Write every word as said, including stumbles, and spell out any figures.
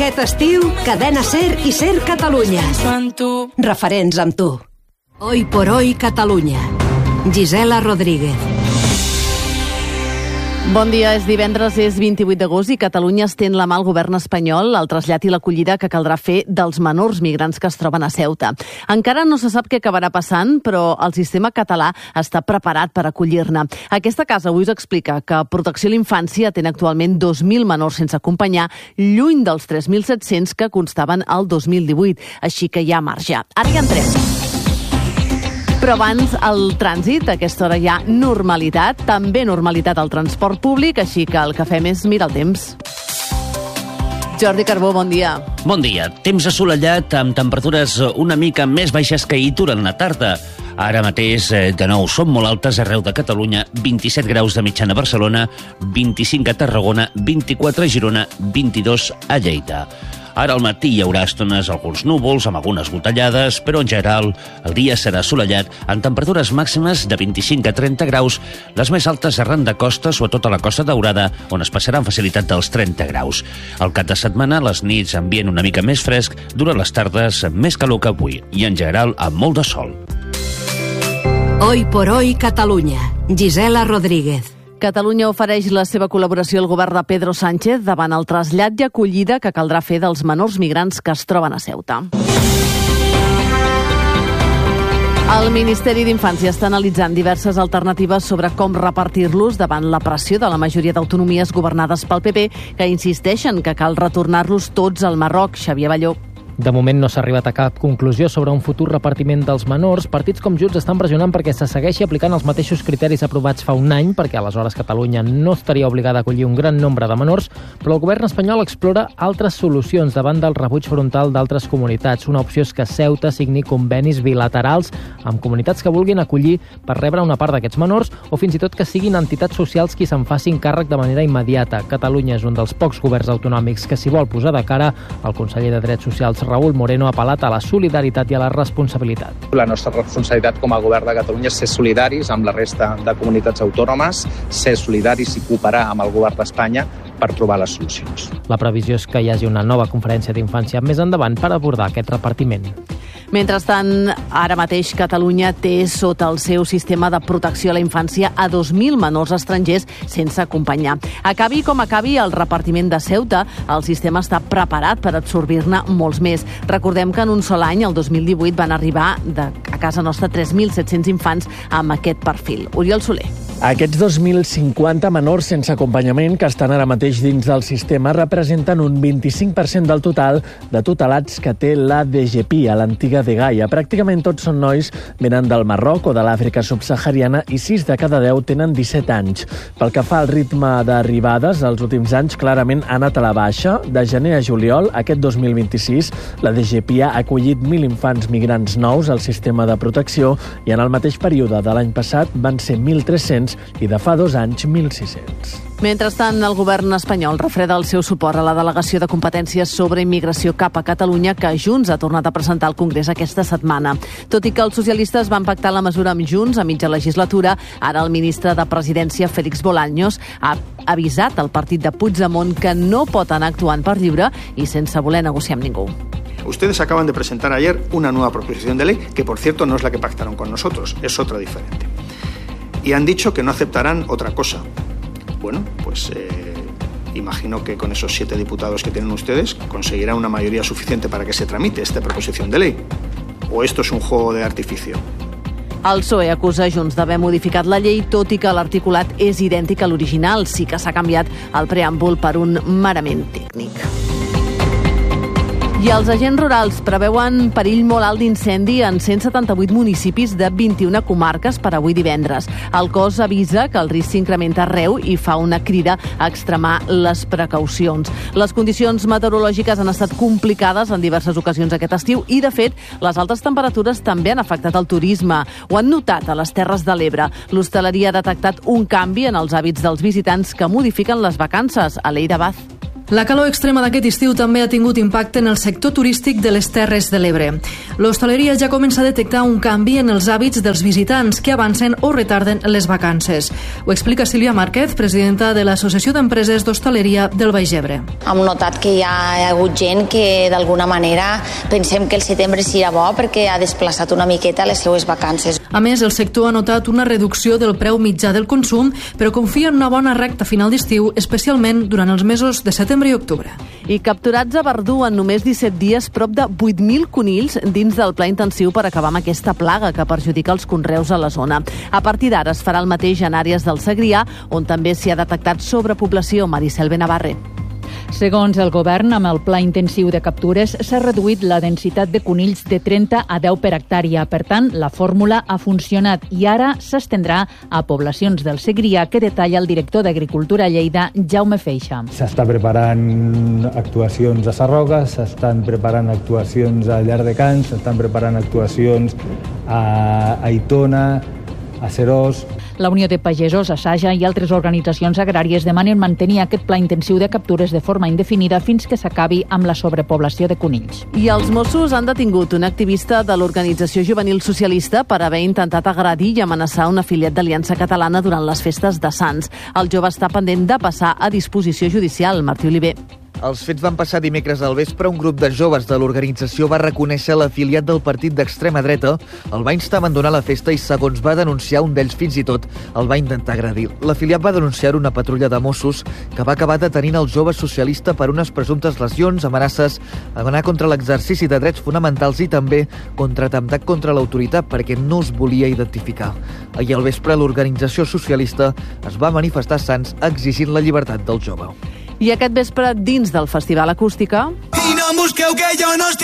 Aquest estiu, Cadena Ser i Ser Catalunya. Referents amb tu. Hoy por hoy Catalunya. Gisela Rodríguez. Bon dia, és divendres, és vint-i-vuit d'agost i Catalunya estén la mà al govern espanyol el trasllat i l'acollida que caldrà fer dels menors migrants que es troben a Ceuta. Encara no se sap què acabarà passant, però el sistema català està preparat per acollir-ne. Aquesta casa avui us explica que Protecció a la Infància atén actualment dos mil menors sense acompanyar, lluny dels tres mil set-cents que constaven el dos mil divuit, així que hi ha marge. Ara hi entrem. Però abans, el trànsit, a aquesta hora hi ha normalitat, també normalitat al transport públic, així que el que fem és mirar el temps. Jordi Carbó, bon dia. Bon dia. Temps assolellat amb temperatures una mica més baixes que ahir durant la tarda. Ara mateix, de nou, són molt altes arreu de Catalunya, vint-i-set graus de mitjana a Barcelona, vint-i-cinc a Tarragona, vint-i-quatre a Girona, vint-i-dos a Lleida. Ara al matí hi haurà estones alguns núvols amb algunes gotellades, però en general el dia serà assolellat amb temperatures màximes de vint-i-cinc a trenta graus, les més altes arran de costa, sobretot a la Costa Daurada, on es passarà amb facilitat dels trenta graus. Al cap de setmana, les nits ambient una mica més fresc, durant les tardes més calor que avui i en general amb molt de sol. Hoy por hoy Catalunya. Gisela Rodríguez. Catalunya ofereix la seva col·laboració al govern de Pedro Sánchez davant el trasllat i acollida que caldrà fer dels menors migrants que es troben a Ceuta. El Ministeri d'Infància està analitzant diverses alternatives sobre com repartir-los davant la pressió de la majoria d'autonomies governades pel P P, que insisteixen que cal retornar-los tots al Marroc. Xavier Balló. De moment no s'ha arribat a cap conclusió sobre un futur repartiment dels menors. Partits com Junts estan pressionant perquè se segueixi aplicant els mateixos criteris aprovats fa un any, perquè aleshores Catalunya no estaria obligada a acollir un gran nombre de menors, però el govern espanyol explora altres solucions davant del rebuig frontal d'altres comunitats. Una opció és que Ceuta signi convenis bilaterals amb comunitats que vulguin acollir per rebre una part d'aquests menors, o fins i tot que siguin entitats socials qui se'n facin càrrec de manera immediata. Catalunya és un dels pocs governs autonòmics que s'hi vol posar de cara. El conseller de Drets Socials, Raúl Moreno, ha apel·lat a la solidaritat i a la responsabilitat. La nostra responsabilitat com a govern de Catalunya és ser solidaris amb la resta de comunitats autònomes, ser solidaris i cooperar amb el govern d'Espanya per trobar les solucions. La previsió és que hi hagi una nova conferència d'infància més endavant per abordar aquest repartiment. Mentrestant, ara mateix Catalunya té sota el seu sistema de protecció a la infància a dos mil menors estrangers sense acompanyar. Acabi com acabi el repartiment de Ceuta, el sistema està preparat per absorbir-ne molts més. Recordem que en un sol any, el dos mil divuit, van arribar de, a casa nostra tres mil set-cents infants amb aquest perfil. Oriol Soler. Aquests dos mil cinquanta menors sense acompanyament que estan ara mateix dins del sistema representen un vint-i-cinc per cent del total de tutelats que té la D G P I a l'antiga de Gaia. Pràcticament tots són nois, venen del Marroc o de l'Àfrica subsahariana i sis de cada deu tenen disset anys. Pel que fa al ritme d'arribades, els últims anys clarament ha anat a la baixa. De gener a juliol, aquest dos mil vint-i-sis, la D G P I ha acollit mil infants migrants nous al sistema de protecció i en el mateix període de l'any passat van ser mil tres-cents i de fa dos anys mil sis-cents. Mentrestant, el govern espanyol refreda el seu suport a la delegació de competències sobre immigració cap a Catalunya que Junts ha tornat a presentar al Congrés aquesta setmana. Tot i que els socialistes van pactar la mesura amb Junts a mitja legislatura, ara el ministre de Presidència, Félix Bolaños, ha avisat al partit de Puigdemont que no pot anar actuant per lliure i sense voler negociar amb ningú. Ustedes acaban de presentar ayer una nueva proposición de ley, que por cierto no es la que pactaron con nosotros, es otra diferente. Y han dicho que no aceptarán otra cosa. Bueno, pues eh, imagino que con esos siete diputados que tienen ustedes conseguirán una mayoría suficiente para que se tramite esta proposición de ley. ¿O esto es un juego de artificio? El P S O E acusa Junts d'haver modificat la llei, tot i que l'articulat és idèntic a l'original. Sí que s'ha canviat el preàmbul per un merament tècnic. I els agents rurals preveuen perill molt alt d'incendi en cent setanta-vuit municipis de vint-i-una comarques per avui divendres. El cos avisa que el risc s'incrementa arreu i fa una crida a extremar les precaucions. Les condicions meteorològiques han estat complicades en diverses ocasions aquest estiu i, de fet, les altes temperatures també han afectat el turisme. Ho han notat a les Terres de l'Ebre. L'hostaleria ha detectat un canvi en els hàbits dels visitants que modifiquen les vacances a l'Eire Baz. La calor extrema d'aquest estiu també ha tingut impacte en el sector turístic de les Terres de l'Ebre. L'hostaleria ja comença a detectar un canvi en els hàbits dels visitants que avancen o retarden les vacances. Ho explica Sílvia Márquez, presidenta de l'Associació d'Empreses d'Hostaleria del Baix Ebre. Hem notat que hi ha hagut gent que d'alguna manera pensem que el setembre serà bo perquè ha desplaçat una miqueta les seues vacances. A més, el sector ha notat una reducció del preu mitjà del consum, però confia en una bona recta final d'estiu, especialment durant els mesos de setembre i octubre. I capturats a Verdú en només disset dies prop de vuit mil conills dins del pla intensiu per acabar amb aquesta plaga que perjudica els conreus a la zona. A partir d'ara es farà el mateix en àrees del Segrià, on també s'hi ha detectat sobrepoblació. Maricel Benavarre. Segons el govern, amb el pla intensiu de captures s'ha reduït la densitat de conills de trenta a deu per hectàrea. Per tant, la fórmula ha funcionat i ara s'estendrà a poblacions del Segrià, que detalla el director d'Agricultura a Lleida, Jaume Feixa. S'està preparant actuacions a Sarroca, s'estan preparant actuacions a Llardecans, s'estan preparant actuacions a Aitona, a Serós. La Unió de Pagesos, Assaja i altres organitzacions agràries demanen mantenir aquest pla intensiu de captures de forma indefinida fins que s'acabi amb la sobrepoblació de conills. I els Mossos han detingut un activista de l'Organització Juvenil Socialista per haver intentat agredir i amenaçar un afiliat d'Aliança Catalana durant les festes de Sants. El jove està pendent de passar a disposició judicial. Martí Oliver. Els fets van passar dimecres al vespre. Un grup de joves de l'organització va reconèixer l'afiliat del partit d'extrema dreta, el va instar a abandonar la festa i, segons va denunciar, un d'ells fins i tot el va intentar agredir. L'afiliat va denunciar una patrulla de Mossos que va acabar detenint el jove socialista per unes presumptes lesions, amenaces, a anar contra l'exercici de drets fonamentals i també contra atemptat contra l'autoritat perquè no es volia identificar. Ahir al vespre l'organització socialista es va manifestar a Sants exigint la llibertat del jove. I aquest vespre, dins del Festival Acústica... I no em busqueu que jo no estic